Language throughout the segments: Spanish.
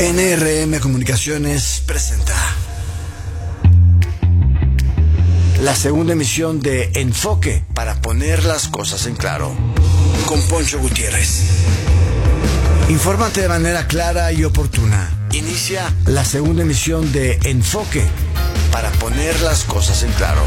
NRM Comunicaciones presenta la segunda emisión de Enfoque para poner las cosas en claro, con Poncho Gutiérrez. Infórmate de manera clara y oportuna. Inicia la segunda emisión de Enfoque para poner las cosas en claro.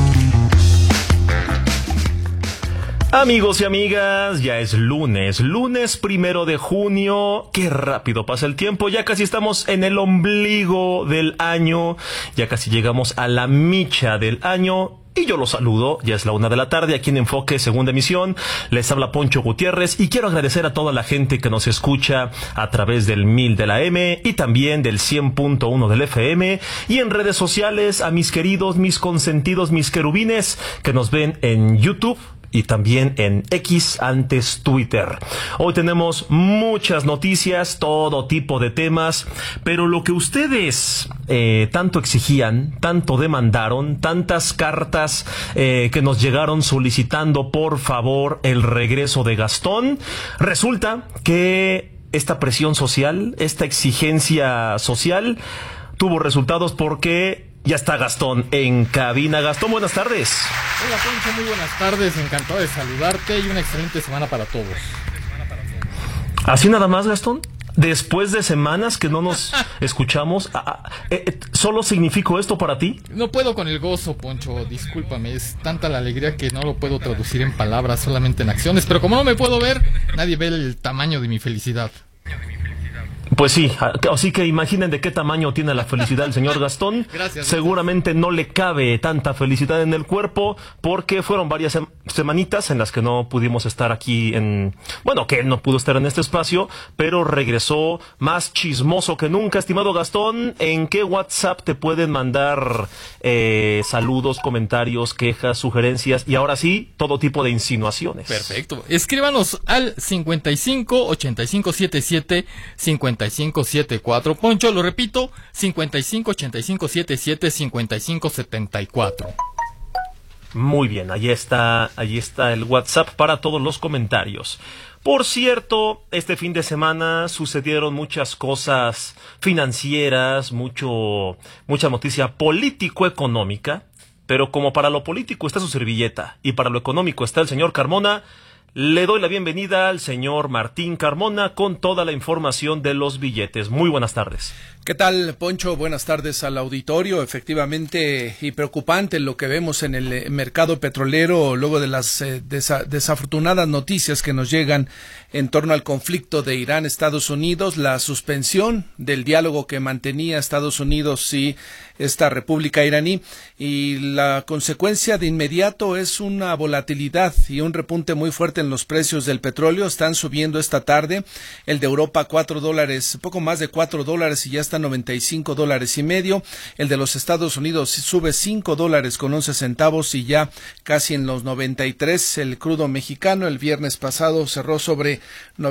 Amigos y amigas, ya es lunes 1 de junio, qué rápido pasa el tiempo, ya casi estamos en el ombligo del año, ya casi llegamos a la micha del año. Y yo los saludo, ya es la 1 de la tarde, aquí en Enfoque, segunda emisión, les habla Poncho Gutiérrez y quiero agradecer a toda la gente que nos escucha a través del 1000 de la M y también del 100.1 del FM y en redes sociales a mis queridos, mis consentidos, mis querubines que nos ven en YouTube y también en X, antes Twitter. Hoy tenemos muchas noticias, todo tipo de temas, pero lo que ustedes tanto exigían, tanto demandaron, tantas cartas que nos llegaron solicitando por favor el regreso de Gastón, resulta que esta presión social, esta exigencia social tuvo resultados porque ya está Gastón en cabina. Gastón, buenas tardes. Hola Poncho, muy buenas tardes, encantado de saludarte y una excelente semana para todos. ¿Así nada más, Gastón? Después de semanas que no nos escuchamos, ¿solo significó esto para ti? No puedo con el gozo, Poncho, discúlpame, es tanta la alegría que no lo puedo traducir en palabras, solamente en acciones, pero como no me puedo ver, nadie ve el tamaño de mi felicidad. Pues sí, así que imaginen de qué tamaño tiene la felicidad el señor Gastón. Gracias. Seguramente no le cabe tanta felicidad en el cuerpo porque fueron varias semanitas en las que no pudimos estar aquí que él no pudo estar en este espacio, pero regresó más chismoso que nunca. Estimado Gastón, ¿en qué WhatsApp te pueden mandar saludos, comentarios, quejas, sugerencias y ahora sí, todo tipo de insinuaciones? Perfecto, escríbanos al 55 85 77 55 74. Poncho, lo repito, 55 85 77 55 74. Muy bien, ahí está el WhatsApp para todos los comentarios. Por cierto, este fin de semana sucedieron muchas cosas financieras, mucha noticia político-económica, pero como para lo político está su servilleta y para lo económico está el señor Carmona, le doy la bienvenida al señor Martín Carmona con toda la información de los billetes. Muy buenas tardes. ¿Qué tal, Poncho? Buenas tardes al auditorio. Efectivamente, y preocupante lo que vemos en el mercado petrolero luego de las desafortunadas noticias que nos llegan en torno al conflicto de Irán-Estados Unidos, la suspensión del diálogo que mantenía Estados Unidos y esta República iraní, y la consecuencia de inmediato es una volatilidad y un repunte muy fuerte en los precios del petróleo. Están subiendo esta tarde, el de Europa $4, poco más de $4 y ya está $95.50. El de los Estados Unidos sube $5.11 y ya casi en los 93. El crudo mexicano el viernes pasado cerró sobre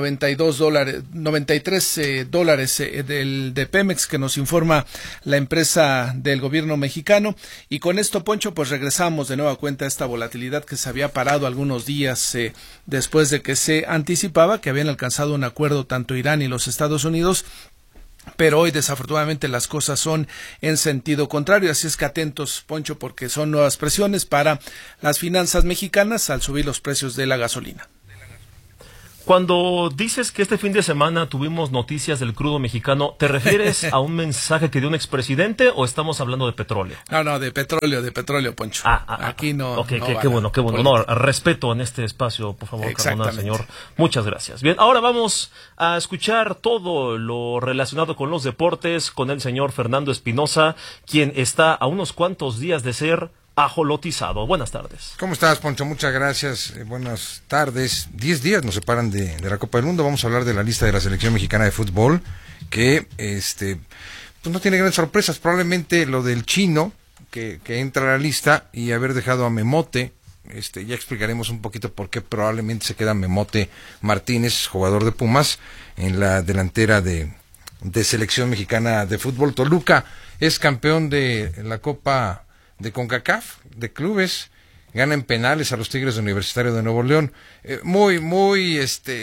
$93 de Pemex, que nos informa la empresa del gobierno mexicano. Y con esto, Poncho, pues regresamos de nueva cuenta a esta volatilidad que se había parado algunos días después de que se anticipaba que habían alcanzado un acuerdo tanto Irán y los Estados Unidos, pero hoy desafortunadamente las cosas son en sentido contrario, así es que atentos, Poncho, porque son nuevas presiones para las finanzas mexicanas al subir los precios de la gasolina. Cuando dices que este fin de semana tuvimos noticias del crudo mexicano, ¿te refieres a un mensaje que dio un expresidente o estamos hablando de petróleo? No, de petróleo, Poncho. Aquí no. Ok, qué bueno. No, respeto en este espacio, por favor, Carmona, señor. Muchas gracias. Bien, ahora vamos a escuchar todo lo relacionado con los deportes con el señor Fernando Espinosa, quien está a unos cuantos días de ser ajolotizado. Buenas tardes. ¿Cómo estás, Poncho? Muchas gracias. Buenas tardes. 10 días nos separan de la Copa del Mundo. Vamos a hablar de la lista de la selección mexicana de fútbol, que pues no tiene grandes sorpresas. Probablemente lo del chino, que entra a la lista, y haber dejado a Memote. Ya explicaremos un poquito por qué probablemente se queda Memote Martínez, jugador de Pumas, en la delantera de selección mexicana de fútbol. Toluca es campeón de la Copa de CONCACAF, de clubes, gana en penales a los Tigres de Universitario de Nuevo León. Muy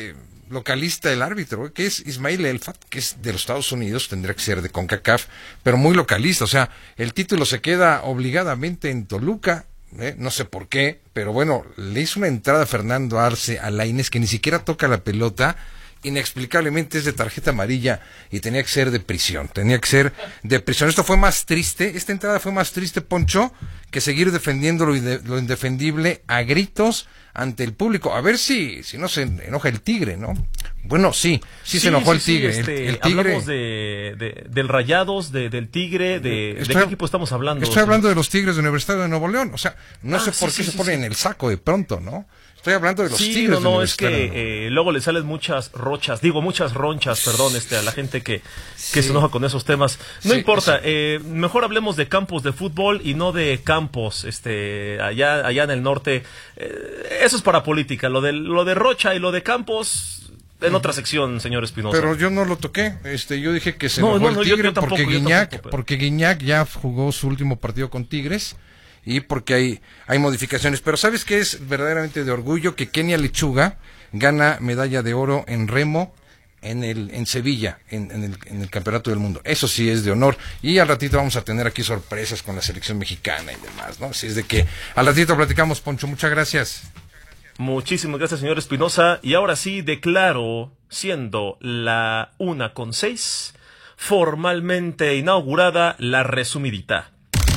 localista el árbitro, que es Ismail Elfat, que es de los Estados Unidos, tendría que ser de CONCACAF, pero muy localista, o sea, el título se queda obligadamente en Toluca, no sé por qué, pero bueno, le hizo una entrada a Fernando Arce a Lainez que ni siquiera toca la pelota, inexplicablemente es de tarjeta amarilla y tenía que ser de prisión. Esto fue más triste, esta entrada fue más triste, Poncho, que seguir defendiendo lo indefendible a gritos ante el público. A ver si no se enoja el Tigre, ¿no? Bueno, sí se enojó el Tigre. El Tigre. Hablamos del Rayados, del Tigre, ¿de qué equipo estamos hablando? Estoy hablando de los Tigres de Universidad de Nuevo León. O sea, no sé por qué se ponen en el saco de pronto, ¿no? Estoy hablando de los Tigres. No, es que luego le salen muchas ronchas, perdón, a la gente que se enoja con esos temas. No importa, mejor hablemos de campos de fútbol y no de campos, allá en el norte. Eso es para política, lo de Rocha y lo de Campos en otra sección, señor Espinosa. Pero yo no lo toqué, yo dije que se enojó el Tigre porque Guiñac ya jugó su último partido con Tigres. Y porque hay modificaciones. Pero ¿sabes qué es verdaderamente de orgullo? Que Kenia Lechuga gana medalla de oro en remo en Sevilla, en el Campeonato del Mundo. Eso sí es de honor. Y al ratito vamos a tener aquí sorpresas con la selección mexicana y demás, ¿no? Así es de que al ratito platicamos, Poncho. Muchas gracias. Muchísimas gracias, señor Espinosa. Y ahora sí declaro, siendo la 1:06, formalmente inaugurada la resumidita.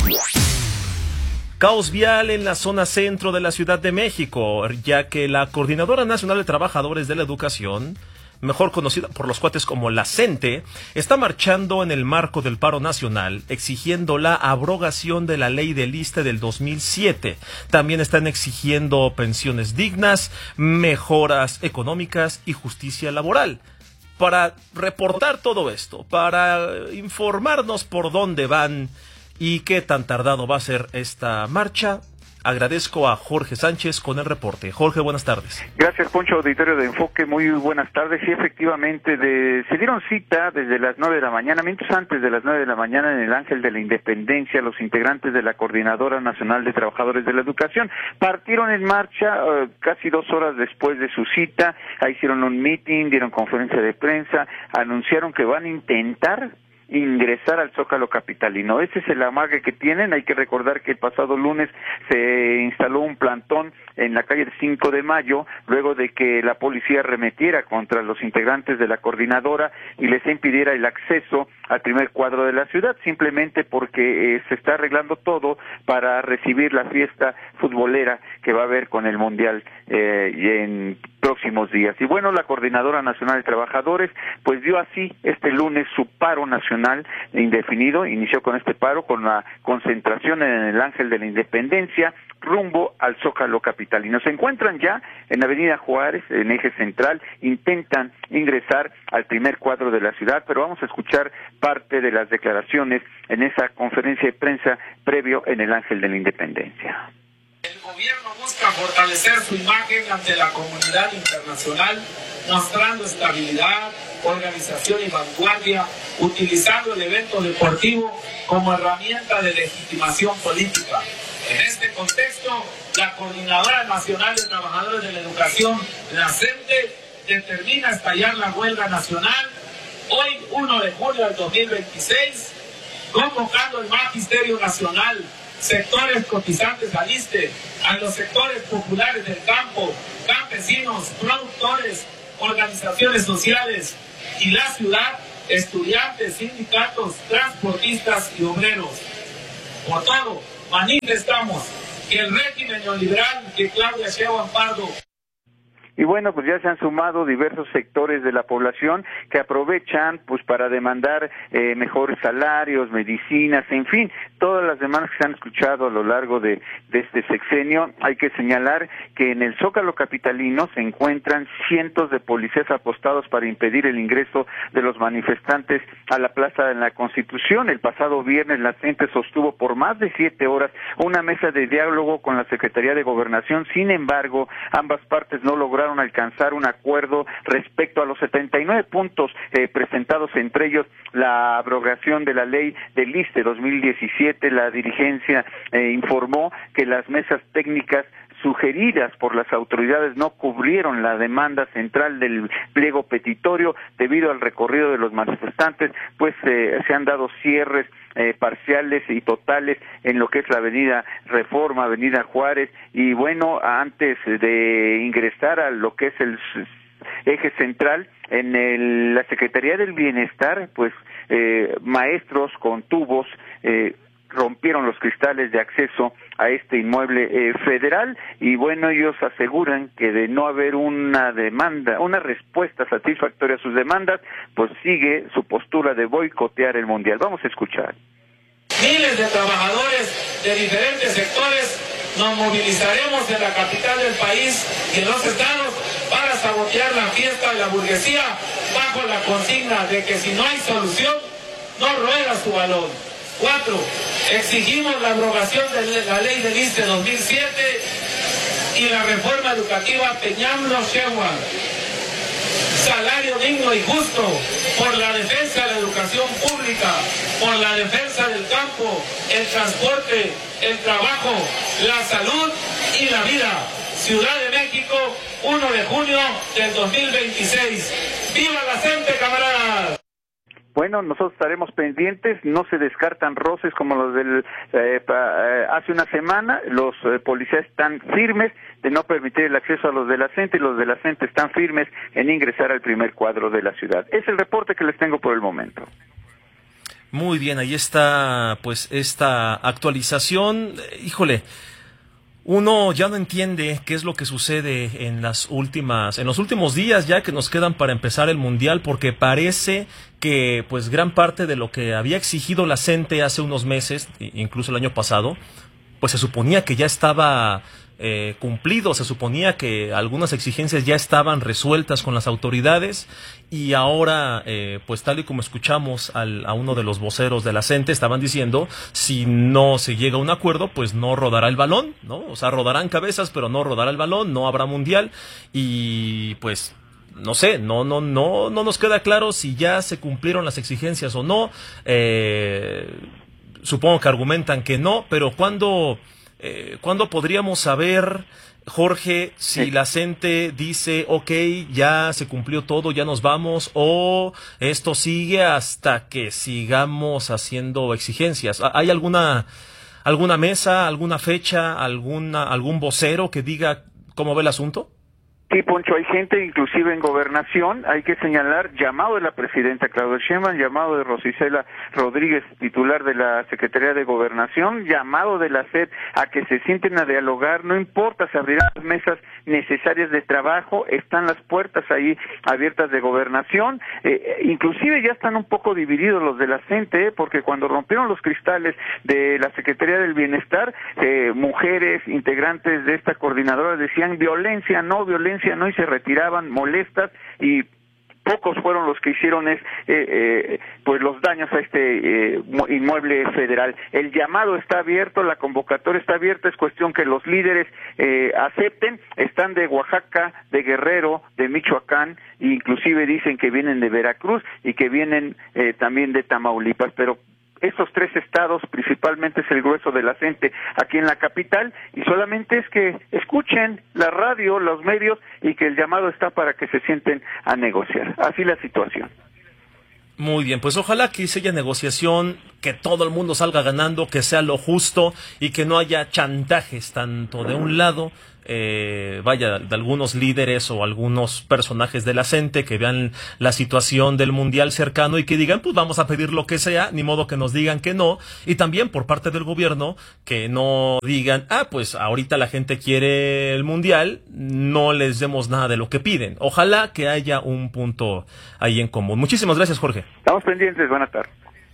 Caos vial en la zona centro de la Ciudad de México, ya que la Coordinadora Nacional de Trabajadores de la Educación, mejor conocida por los cuates como la CENTE, está marchando en el marco del paro nacional, exigiendo la abrogación de la ley del ISSSTE del 2007. También están exigiendo pensiones dignas, mejoras económicas y justicia laboral. Para reportar todo esto, para informarnos por dónde van y qué tan tardado va a ser esta marcha, agradezco a Jorge Sánchez con el reporte. Jorge, buenas tardes. Gracias, Poncho, auditorio de Enfoque, muy buenas tardes. Sí, efectivamente, se dieron cita desde las 9 de la mañana, minutos antes de las 9 de la mañana, en el Ángel de la Independencia, los integrantes de la Coordinadora Nacional de Trabajadores de la Educación. Partieron en marcha casi 2 horas después de su cita, ahí hicieron un meeting, dieron conferencia de prensa, anunciaron que van a intentar ingresar al Zócalo capitalino. Ese es el amague que tienen. Hay que recordar que el pasado lunes se instaló un plantón en la calle 5 de Mayo, luego de que la policía arremetiera contra los integrantes de la coordinadora y les impidiera el acceso al primer cuadro de la ciudad, simplemente porque se está arreglando todo para recibir la fiesta futbolera que va a haber con el Mundial en próximos días. Y bueno, la Coordinadora Nacional de Trabajadores pues dio así este lunes su paro nacional indefinido, inició con este paro, con la concentración en el Ángel de la Independencia, rumbo al Zócalo capitalino. Se encuentran ya en Avenida Juárez, en eje central, intentan ingresar al primer cuadro de la ciudad, pero vamos a escuchar parte de las declaraciones en esa conferencia de prensa previo en el Ángel de la Independencia. El gobierno busca fortalecer su imagen ante la comunidad internacional, mostrando estabilidad, organización y vanguardia, utilizando el evento deportivo como herramienta de legitimación política. En este contexto, la Coordinadora Nacional de Trabajadores de la Educación, la CENTE, determina estallar la huelga nacional hoy, 1 de julio del 2026, convocando el Magisterio Nacional, sectores cotizantes al ISSSTE, a los sectores populares del campo, campesinos, productores, organizaciones sociales y la ciudad, estudiantes, sindicatos, transportistas y obreros. Por todo, manifestamos que el régimen neoliberal que Claudia Sheinbaum Pardo. Y bueno, pues ya se han sumado diversos sectores de la población que aprovechan pues para demandar mejores salarios, medicinas, en fin, todas las demandas que se han escuchado a lo largo de este sexenio. Hay que señalar que en el Zócalo capitalino se encuentran cientos de policías apostados para impedir el ingreso de los manifestantes a la Plaza de la Constitución. El pasado viernes la CENTE sostuvo por más de 7 horas una mesa de diálogo con la Secretaría de Gobernación. Sin embargo, ambas partes no lograron alcanzar un acuerdo respecto a los 79 puntos presentados, entre ellos la abrogación de la ley del ISSSTE 2017. La dirigencia informó que las mesas técnicas sugeridas por las autoridades no cubrieron la demanda central del pliego petitorio. Debido al recorrido de los manifestantes, pues se han dado cierres parciales y totales en lo que es la avenida Reforma, avenida Juárez, y bueno, antes de ingresar a lo que es el eje central, en la Secretaría del Bienestar, pues maestros con tubos rompieron los cristales de acceso a este inmueble federal, y bueno, ellos aseguran que de no haber una respuesta satisfactoria a sus demandas, pues sigue su postura de boicotear el Mundial. Vamos a escuchar. Miles de trabajadores de diferentes sectores nos movilizaremos en la capital del país y en los estados para sabotear la fiesta de la burguesía bajo la consigna de que si no hay solución, no rueda su balón. 4. Exigimos la abrogación de la ley del ISSSTE 2007 y la reforma educativa Peñamlo-Shewan. Salario digno y justo por la defensa de la educación pública, por la defensa del campo, el transporte, el trabajo, la salud y la vida. Ciudad de México, 1 de junio del 2026. ¡Viva la gente, camaradas! Bueno, nosotros estaremos pendientes, no se descartan roces como los del hace una semana. Los policías están firmes de no permitir el acceso a los de la CENTE, y los de la CENTE están firmes en ingresar al primer cuadro de la ciudad. Es el reporte que les tengo por el momento. Muy bien, ahí está pues esta actualización. Híjole, uno ya no entiende qué es lo que sucede en los últimos días ya que nos quedan para empezar el Mundial, porque parece que pues gran parte de lo que había exigido la CENTE hace unos meses, incluso el año pasado, pues se suponía que ya estaba cumplido, se suponía que algunas exigencias ya estaban resueltas con las autoridades, y ahora pues tal y como escuchamos a uno de los voceros de la CENTE, estaban diciendo, si no se llega a un acuerdo, pues no rodará el balón, ¿no? O sea, rodarán cabezas, pero no rodará el balón, no habrá Mundial, y pues no sé, no nos queda claro si ya se cumplieron las exigencias o no. Supongo que argumentan que no, pero ¿cuándo podríamos saber, Jorge, si la CENTE dice, ok, ya se cumplió todo, ya nos vamos, o esto sigue hasta que sigamos haciendo exigencias? ¿Hay alguna mesa, alguna fecha, algún vocero que diga cómo ve el asunto? Sí, Poncho, hay gente inclusive en Gobernación, hay que señalar, llamado de la presidenta Claudia Sheinbaum, llamado de Rosicela Rodríguez, titular de la Secretaría de Gobernación, llamado de la SED a que se sienten a dialogar, no importa, se abrirán las mesas necesarias de trabajo, están las puertas ahí abiertas de Gobernación, inclusive ya están un poco divididos los de la CENTE, porque cuando rompieron los cristales de la Secretaría del Bienestar, mujeres integrantes de esta coordinadora decían violencia no, y se retiraban molestas, y pocos fueron los que hicieron pues los daños a este inmueble federal. El llamado está abierto, la convocatoria está abierta, es cuestión que los líderes acepten. Están de Oaxaca, de Guerrero, de Michoacán, e inclusive dicen que vienen de Veracruz y que vienen también de Tamaulipas, pero estos 3 estados principalmente es el grueso de la CENTE aquí en la capital, y solamente es que escuchen la radio, los medios, y que el llamado está para que se sienten a negociar. Así la situación. Muy bien, pues ojalá que se haya negociación, que todo el mundo salga ganando, que sea lo justo y que no haya chantajes tanto de un lado, de algunos líderes o algunos personajes de la CENTE que vean la situación del Mundial cercano y que digan, pues vamos a pedir lo que sea, ni modo que nos digan que no, y también por parte del gobierno que no digan, pues ahorita la gente quiere el Mundial, no les demos nada de lo que piden. Ojalá que haya un punto ahí en común. Muchísimas gracias, Jorge. Estamos pendientes, buenas tardes.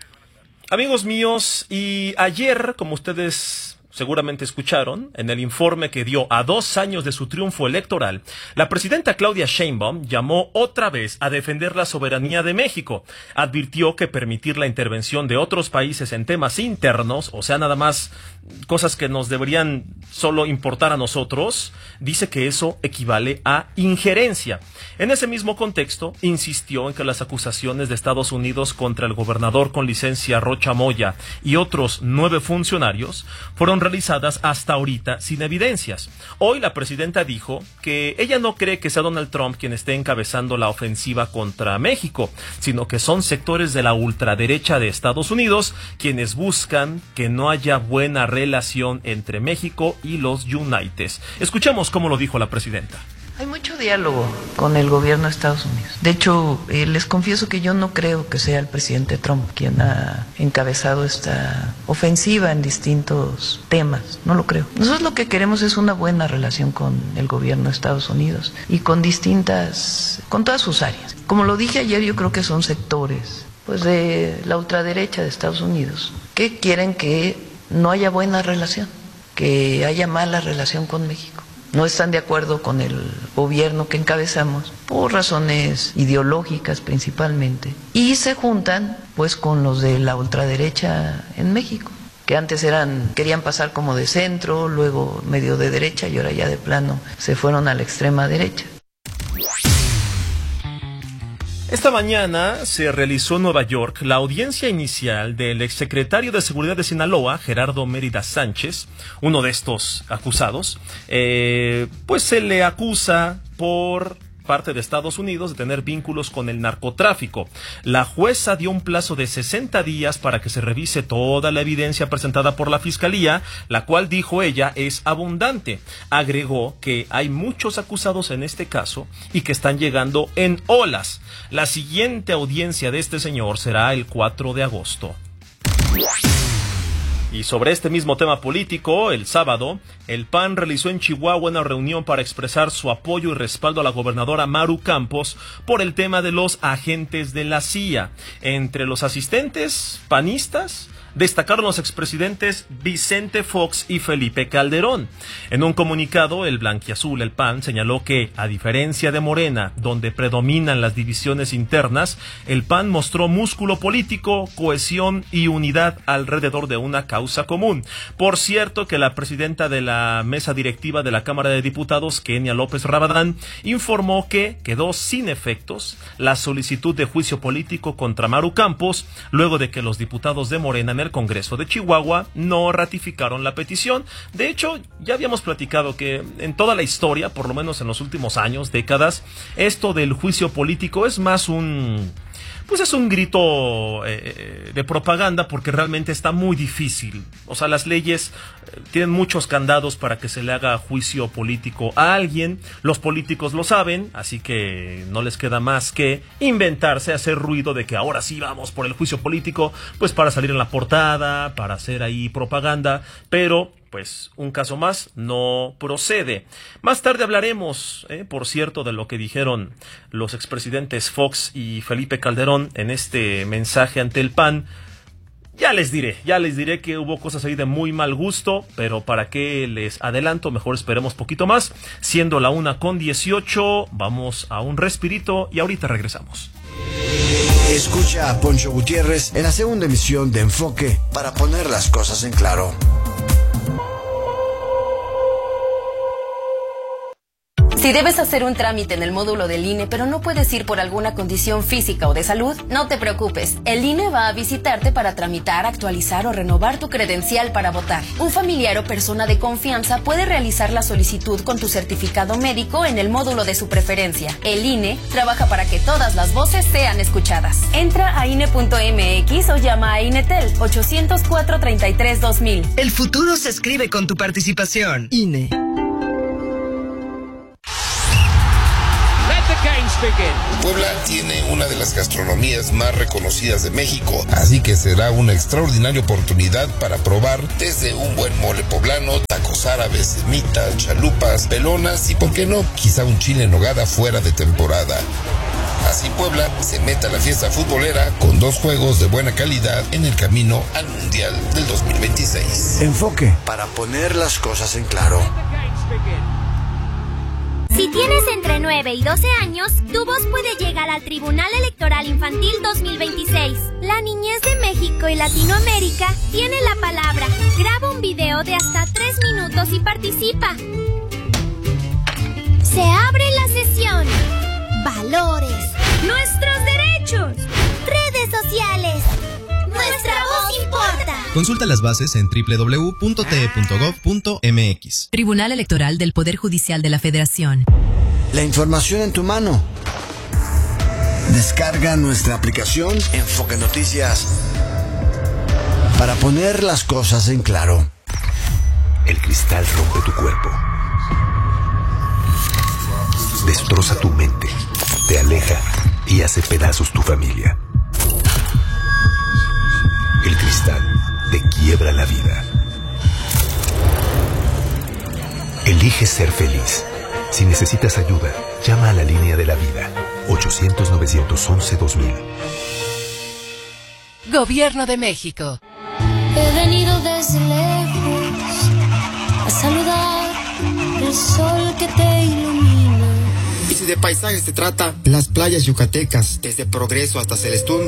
Amigos míos, y ayer, como ustedes seguramente escucharon, en el informe que dio a 2 años de su triunfo electoral, la presidenta Claudia Sheinbaum llamó otra vez a defender la soberanía de México. Advirtió que permitir la intervención de otros países en temas internos, o sea, nada más cosas que nos deberían solo importar a nosotros, dice que eso equivale a injerencia. En ese mismo contexto, insistió en que las acusaciones de Estados Unidos contra el gobernador con licencia Rocha Moya y otros 9 funcionarios fueron realizadas hasta ahorita sin evidencias. Hoy la presidenta dijo que ella no cree que sea Donald Trump quien esté encabezando la ofensiva contra México, sino que son sectores de la ultraderecha de Estados Unidos quienes buscan que no haya buena relación entre México y los Unites. Escuchemos cómo lo dijo la presidenta. Hay mucho diálogo con el gobierno de Estados Unidos. De hecho, les confieso que yo no creo que sea el presidente Trump quien ha encabezado esta ofensiva en distintos temas. No lo creo. Nosotros lo que queremos es una buena relación con el gobierno de Estados Unidos y con todas sus áreas. Como lo dije ayer, yo creo que son sectores pues de la ultraderecha de Estados Unidos que quieren que no haya buena relación, que haya mala relación con México. No están de acuerdo con el gobierno que encabezamos por razones ideológicas principalmente y se juntan pues con los de la ultraderecha en México, que antes querían pasar como de centro, luego medio de derecha y ahora ya de plano se fueron a la extrema derecha. Esta mañana se realizó en Nueva York la audiencia inicial del exsecretario de Seguridad de Sinaloa, Gerardo Mérida Sánchez, uno de estos acusados. Pues se le acusa por parte de Estados Unidos de tener vínculos con el narcotráfico. La jueza dio un plazo de 60 días para que se revise toda la evidencia presentada por la Fiscalía, la cual, dijo ella, es abundante. Agregó que hay muchos acusados en este caso y que están llegando en olas. La siguiente audiencia de este señor será el 4 de agosto. Y sobre este mismo tema político, el sábado, el PAN realizó en Chihuahua una reunión para expresar su apoyo y respaldo a la gobernadora Maru Campos por el tema de los agentes de la CIA. Entre los asistentes panistas destacaron los expresidentes Vicente Fox y Felipe Calderón. En un comunicado, el blanquiazul, el PAN, señaló que, a diferencia de Morena, donde predominan las divisiones internas, el PAN mostró músculo político, cohesión y unidad alrededor de una causa común. Por cierto, que la presidenta de la mesa directiva de la Cámara de Diputados, Kenia López Rabadán, informó que quedó sin efectos la solicitud de juicio político contra Maru Campos, luego de que los diputados de Morena en el Congreso de Chihuahua no ratificaron la petición. De hecho, ya habíamos platicado que en toda la historia, por lo menos en los últimos años, décadas, esto del juicio político es más es un grito de propaganda, porque realmente está muy difícil. O sea, las leyes tienen muchos candados para que se le haga juicio político a alguien. Los políticos lo saben, así que no les queda más que inventarse, hacer ruido de que ahora sí vamos por el juicio político, pues para salir en la portada, para hacer ahí propaganda, pero pues un caso más no procede. Más tarde hablaremos, por cierto, de lo que dijeron los expresidentes Fox y Felipe Calderón en este mensaje ante el PAN. Ya les diré que hubo cosas ahí de muy mal gusto, pero para qué les adelanto, mejor esperemos poquito más. Siendo la 1:18, vamos a un respirito y ahorita regresamos. Escucha a Poncho Gutiérrez en la segunda emisión de Enfoque para poner las cosas en claro. Si debes hacer un trámite en el módulo del INE, pero no puedes ir por alguna condición física o de salud, no te preocupes. El INE va a visitarte para tramitar, actualizar o renovar tu credencial para votar. Un familiar o persona de confianza puede realizar la solicitud con tu certificado médico en el módulo de su preferencia. El INE trabaja para que todas las voces sean escuchadas. Entra a INE.mx o llama a INETEL 804-33-2000. El futuro se escribe con tu participación. INE. Puebla tiene una de las gastronomías más reconocidas de México, así que será una extraordinaria oportunidad para probar desde un buen mole poblano, tacos árabes, semitas, chalupas, pelonas y, por qué no, quizá un chile en nogada fuera de temporada. Así Puebla se mete a la fiesta futbolera con 2 juegos de buena calidad en el camino al Mundial del 2026. Enfoque para poner las cosas en claro. Si tienes entre 9 y 12 años, tu voz puede llegar al Tribunal Electoral Infantil 2026. La niñez de México y Latinoamérica tiene la palabra. Graba un video de hasta 3 minutos y participa. Se abre la sesión. Valores. Nuestros derechos. Redes sociales. Nuestra voz importa. Consulta las bases en www.te.gov.mx. Tribunal Electoral del Poder Judicial de la Federación. La información en tu mano. Descarga nuestra aplicación Enfoque Noticias para poner las cosas en claro. El cristal rompe tu cuerpo, destroza tu mente, te aleja y hace pedazos tu familia. El cristal te quiebra la vida. Elige ser feliz. Si necesitas ayuda, llama a la línea de la vida, 800-911-2000. Gobierno de México. He venido desde lejos a saludar el sol que te ilumina. Y si de paisajes se trata, las playas yucatecas, desde Progreso hasta Celestún,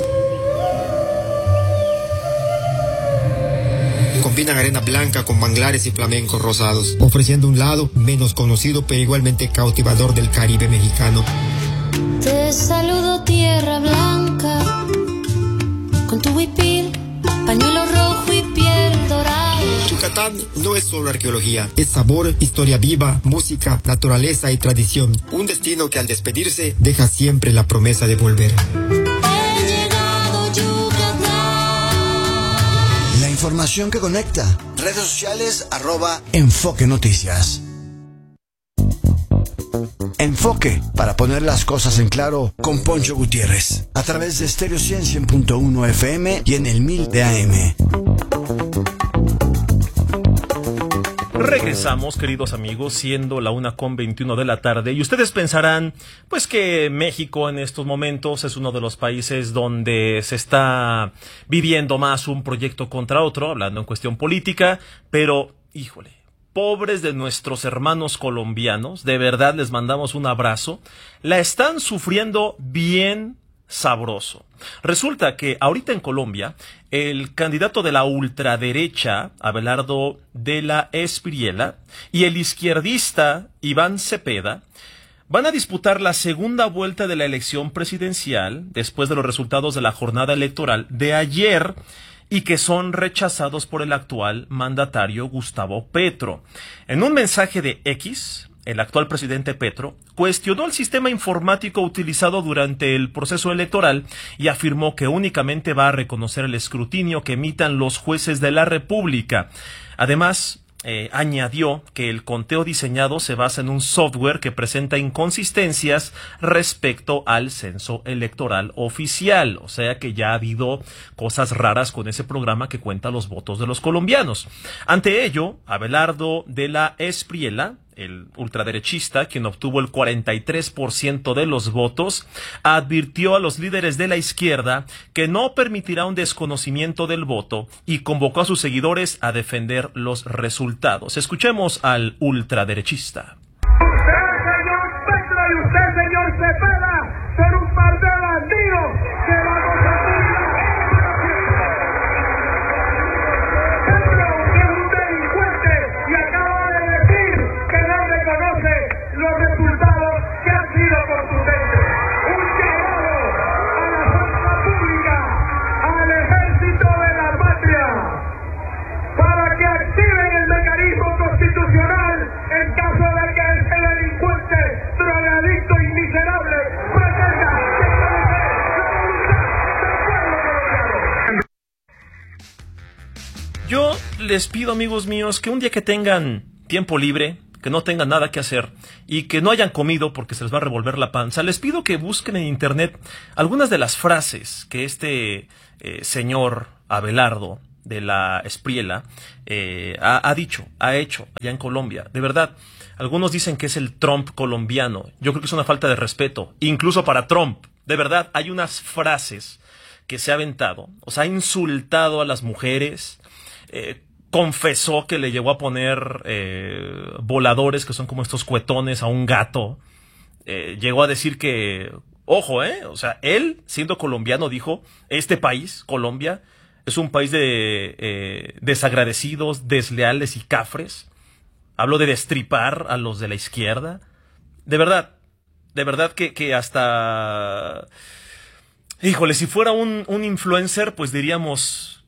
combinan arena blanca con manglares y flamencos rosados, ofreciendo un lado menos conocido pero igualmente cautivador del Caribe mexicano. Te saludo tierra blanca, con tu huipil, pañuelo rojo y piel dorada. Yucatán no es solo arqueología, es sabor, historia viva, música, naturaleza y tradición. Un destino que al despedirse deja siempre la promesa de volver. He llegado Yucatán. La información que conecta. Redes sociales @Enfoque Noticias. Enfoque, para poner las cosas en claro, con Poncho Gutiérrez, a través de Stereo 100.1 FM y en el 1000 de AM. Regresamos, queridos amigos, siendo la 1:21 de la tarde, y ustedes pensarán, pues, que México en estos momentos es uno de los países donde se está viviendo más un proyecto contra otro, hablando en cuestión política, pero, híjole, pobres de nuestros hermanos colombianos, de verdad les mandamos un abrazo, la están sufriendo bien sabroso. Resulta que ahorita en Colombia, el candidato de la ultraderecha, Abelardo de la Espriella, y el izquierdista Iván Cepeda van a disputar la segunda vuelta de la elección presidencial después de los resultados de la jornada electoral de ayer, y que son rechazados por el actual mandatario Gustavo Petro. En un mensaje de X, el actual presidente Petro cuestionó el sistema informático utilizado durante el proceso electoral y afirmó que únicamente va a reconocer el escrutinio que emitan los jueces de la República. Además, añadió que el conteo diseñado se basa en un software que presenta inconsistencias respecto al censo electoral oficial, o sea que ya ha habido cosas raras con ese programa que cuenta los votos de los colombianos. Ante ello, Abelardo de la Espriella, el ultraderechista, quien obtuvo el 43% de los votos, advirtió a los líderes de la izquierda que no permitirá un desconocimiento del voto y convocó a sus seguidores a defender los resultados. Escuchemos al ultraderechista. Usted, señor Petro, y usted, señor Cepeda, son un par de bandidos que vamos a Petro, que es un delincuente y acaba de decir que no reconoce los resultados que han sido contundentes. Un llamado a la fuerza pública, al ejército de la patria, para que activen el mecanismo constitucional en caso de que ese delincuente, drogadicto y miserable pretenda desvanecer la voluntad del pueblo colombiano. Yo les pido, amigos míos, que un día que tengan tiempo libre, que no tengan nada que hacer y que no hayan comido porque se les va a revolver la panza, les pido que busquen en internet algunas de las frases que este señor Abelardo de la Espriella ha dicho, ha hecho allá en Colombia. De verdad, algunos dicen que es el Trump colombiano. Yo creo que es una falta de respeto, incluso para Trump. De verdad, hay unas frases que se ha aventado, o sea, ha insultado a las mujeres, confesó que le llegó a poner voladores, que son como estos cuetones, a un gato. Llegó a decir que, ojo, o sea, él, siendo colombiano, dijo, este país, Colombia, es un país de desagradecidos, desleales y cafres. Habló de destripar a los de la izquierda. De verdad que hasta... Híjole, si fuera un influencer, pues diríamos...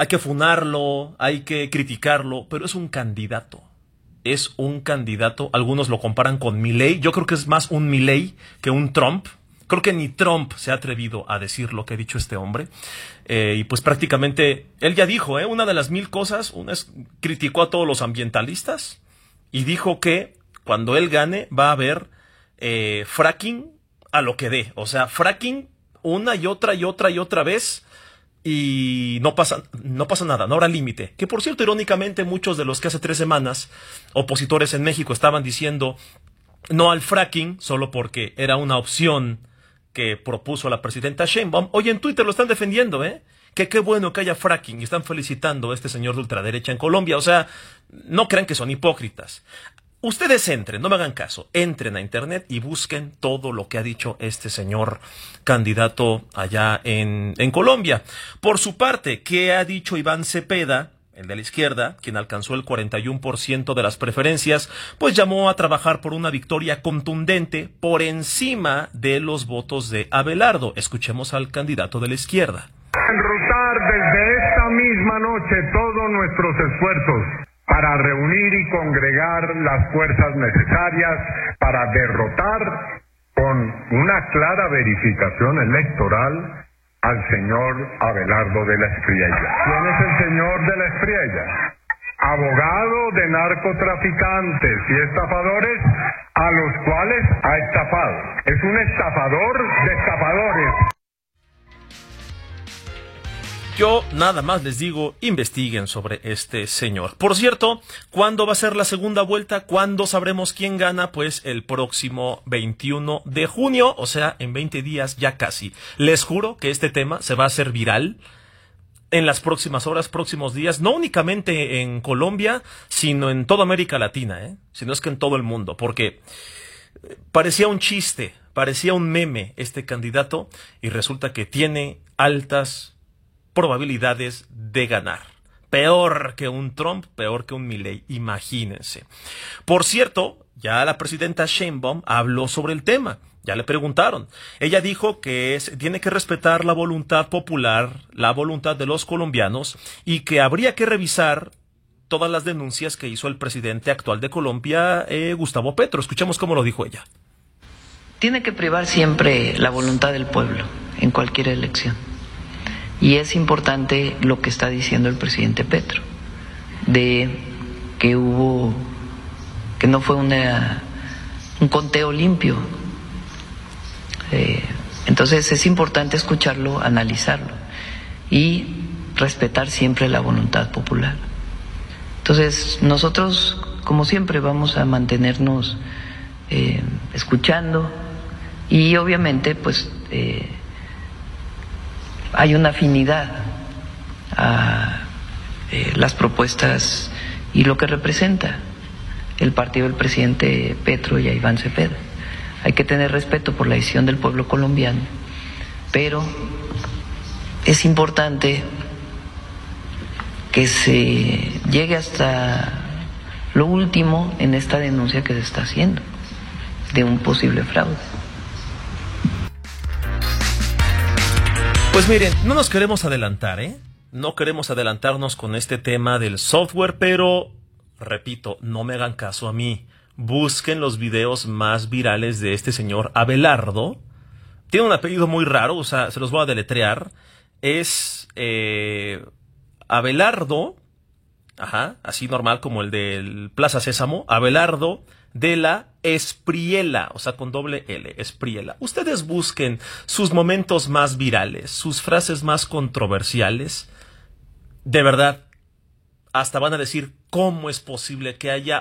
hay que funarlo, hay que criticarlo, pero es un candidato. Es un candidato. Algunos lo comparan con Milei. Yo creo que es más un Milei que un Trump. Creo que ni Trump se ha atrevido a decir lo que ha dicho este hombre. Y pues prácticamente, él ya dijo, una de las 1000 cosas, criticó a todos los ambientalistas y dijo que cuando él gane va a haber fracking a lo que dé. O sea, fracking una y otra y otra y otra vez. Y no pasa nada, no habrá límite. Que por cierto, irónicamente, muchos de los que hace 3 semanas, opositores en México, estaban diciendo no al fracking, solo porque era una opción que propuso la presidenta Sheinbaum. Hoy en Twitter lo están defendiendo, que qué bueno que haya fracking, y están felicitando a este señor de ultraderecha en Colombia. O sea, no crean que son hipócritas. Ustedes entren, no me hagan caso, entren a internet y busquen todo lo que ha dicho este señor candidato allá en Colombia. Por su parte, ¿qué ha dicho Iván Cepeda, el de la izquierda, quien alcanzó el 41% de las preferencias? Pues llamó a trabajar por una victoria contundente por encima de los votos de Abelardo. Escuchemos al candidato de la izquierda. Enrutar desde esta misma noche todos nuestros esfuerzos para reunir y congregar las fuerzas necesarias para derrotar con una clara verificación electoral al señor Abelardo de la Espriella. ¿Quién es el señor de la Espriella? Abogado de narcotraficantes y estafadores a los cuales ha estafado. Es un estafador de estafadores. Yo nada más les digo, investiguen sobre este señor. Por cierto, ¿cuándo va a ser la segunda vuelta? ¿Cuándo sabremos quién gana? Pues el próximo 21 de junio, o sea, en 20 días ya casi. Les juro que este tema se va a hacer viral en las próximas horas, próximos días, no únicamente en Colombia, sino en toda América Latina, sino es que en todo el mundo, porque parecía un chiste, parecía un meme este candidato, y resulta que tiene altas probabilidades de ganar. Peor que un Trump, peor que un Milei, imagínense. Por cierto, ya la presidenta Sheinbaum habló sobre el tema. Ya le preguntaron. Ella dijo que tiene que respetar la voluntad popular, la voluntad de los colombianos, y que habría que revisar todas las denuncias que hizo el presidente actual de Colombia, Gustavo Petro. Escuchemos cómo lo dijo ella. Tiene que privar siempre la voluntad del pueblo en cualquier elección. Y es importante lo que está diciendo el presidente Petro, de que no fue un conteo limpio. Entonces es importante escucharlo, analizarlo y respetar siempre la voluntad popular. Entonces nosotros, como siempre, vamos a mantenernos escuchando, y obviamente pues hay una afinidad a las propuestas y lo que representa el partido del presidente Petro y a Iván Cepeda. Hay que tener respeto por la decisión del pueblo colombiano, pero es importante que se llegue hasta lo último en esta denuncia que se está haciendo de un posible fraude. Pues miren, no nos queremos adelantar, No queremos adelantarnos con este tema del software, pero, repito, no me hagan caso a mí. Busquen los videos más virales de este señor Abelardo. Tiene un apellido muy raro, o sea, se los voy a deletrear. Es Abelardo, así normal como el del Plaza Sésamo, Abelardo de la Espriella, o sea, con doble L, Espriella. Ustedes busquen sus momentos más virales, sus frases más controversiales. De verdad, hasta van a decir, ¿cómo es posible que haya